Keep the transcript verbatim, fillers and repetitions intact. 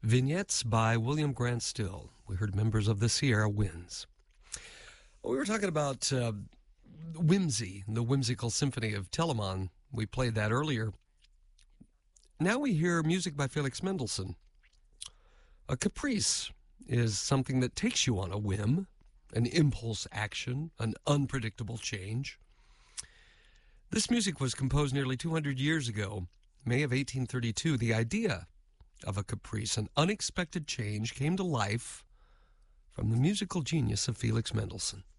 Vignettes by William Grant Still. We heard members of the Sierra Winds. We were talking about uh, Whimsy, the whimsical symphony of Telemann. We played that earlier. Now we hear music by Felix Mendelssohn. A caprice is something that takes you on a whim, an impulse action, an unpredictable change. This music was composed nearly two hundred years ago, May of eighteen thirty-two. The idea of a caprice, an unexpected change, came to life from the musical genius of Felix Mendelssohn.